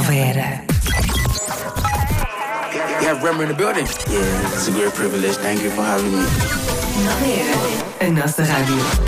Nova Era. You have Bremer in the building? Yeah, it's a great privilege. Thank you for having me. Nova Era. A nossa rádio.